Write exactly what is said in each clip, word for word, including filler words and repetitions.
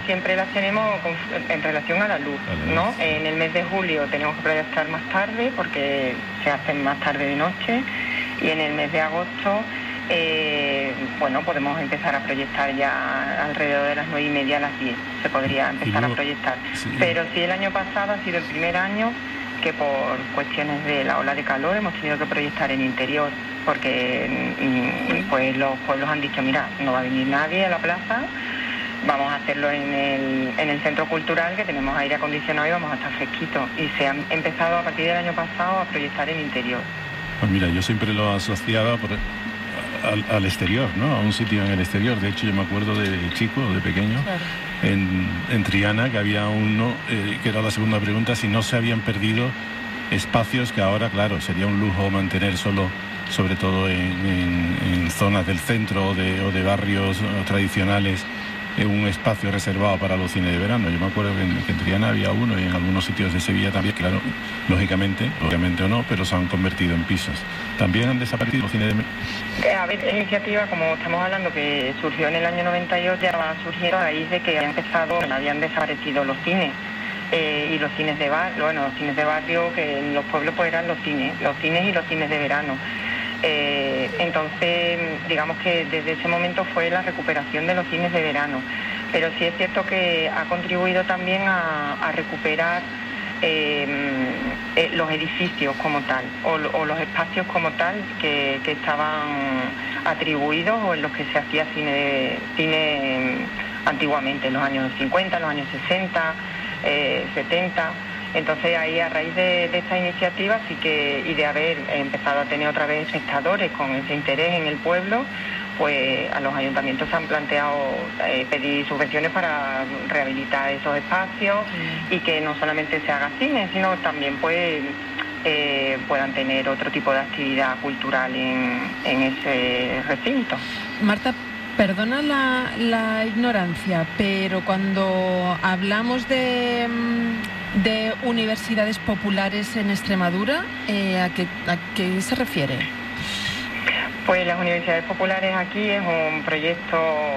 siempre las tenemos en relación a la luz, ¿no? En el mes de julio tenemos que proyectar más tarde porque se hacen más tarde de noche, y en el mes de agosto, eh, bueno, podemos empezar a proyectar ya alrededor de las nueve y media a las diez, se podría empezar luego, a proyectar. Sí. Pero sí, el año pasado ha sido el primer año que por cuestiones de la ola de calor hemos tenido que proyectar en interior, porque pues los pueblos han dicho, mira, no va a venir nadie a la plaza, vamos a hacerlo en el, en el centro cultural, que tenemos aire acondicionado y vamos a estar fresquitos. Y se han empezado a partir del año pasado a proyectar en interior. Pues mira, yo siempre lo asociaba por, al, al exterior, ¿no? A un sitio en el exterior. De hecho, yo me acuerdo de chico, de pequeño, claro. en, en Triana, que había uno, eh, que era la segunda pregunta, si no se habían perdido espacios que ahora, claro, sería un lujo mantener solo, sobre todo en, en, en zonas del centro o de, o de barrios tradicionales, un espacio reservado para los cines de verano. Yo me acuerdo que en, que en Triana había uno, y en algunos sitios de Sevilla también, claro, lógicamente, obviamente o no, pero se han convertido en pisos. ¿También han desaparecido los cines de verano? A ver, la iniciativa, como estamos hablando, que surgió en el año noventa y ocho, ya va surgiendo a raíz de que habían empezado, habían desaparecido los cines. Eh, y los cines de barrio, bueno, los cines de barrio, que en los pueblos pues eran los cines, los cines y los cines de verano. Eh, entonces, digamos que desde ese momento fue la recuperación de los cines de verano, pero sí es cierto que ha contribuido también a, a recuperar eh, eh, los edificios como tal, o, o los espacios como tal que, que estaban atribuidos o en los que se hacía cine, cine antiguamente, en los años cincuenta, en los años sesenta, eh, setenta. Entonces ahí, a raíz de, de esta iniciativa sí que, y de haber empezado a tener otra vez espectadores con ese interés en el pueblo, pues a los ayuntamientos se han planteado eh, pedir subvenciones para rehabilitar esos espacios y que no solamente se haga cine, sino también pues eh, puedan tener otro tipo de actividad cultural en, en ese recinto. Marta, perdona la, la ignorancia, pero cuando hablamos de... de universidades populares en Extremadura, eh, ¿a, qué, ¿a qué se refiere? Pues las universidades populares aquí es un proyecto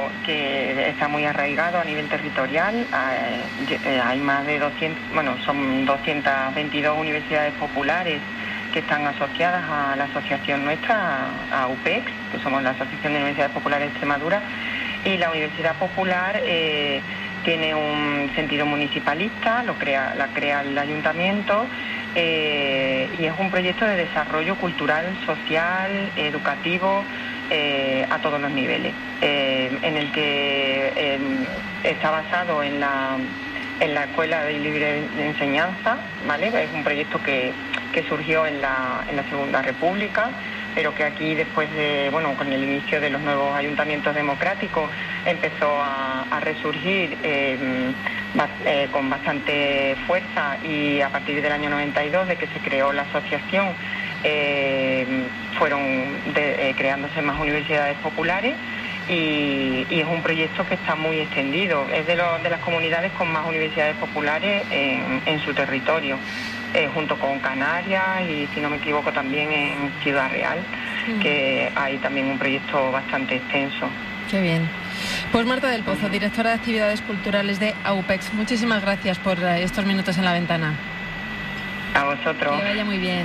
que está muy arraigado a nivel territorial. Hay, hay más de doscientas, bueno, son doscientas veintidós universidades populares que están asociadas a la asociación nuestra, a U P E X, que somos la Asociación de Universidades Populares de Extremadura, y la Universidad Popular eh, tiene un sentido municipalista, lo crea, la crea el ayuntamiento, eh, y es un proyecto de desarrollo cultural, social, educativo, eh, a todos los niveles, eh, en el que eh, está basado en la, en la Escuela de Libre Enseñanza, ¿vale? Es un proyecto que, que surgió en la, en la Segunda República, pero que aquí, después de, bueno, con el inicio de los nuevos ayuntamientos democráticos, empezó a, a resurgir eh, ba, eh, con bastante fuerza, y a partir del año noventa y dos, de que se creó la asociación, eh, fueron de, eh, creándose más universidades populares, y, y es un proyecto que está muy extendido. Es de, lo, de las comunidades con más universidades populares en, en su territorio. Eh, junto con Canarias y, si no me equivoco, también en Ciudad Real, mm. que hay también un proyecto bastante extenso. Qué bien. Pues Marta del Pozo, directora de Actividades Culturales de A U P E X, muchísimas gracias por estos minutos en la ventana. A vosotros. Que vaya muy bien.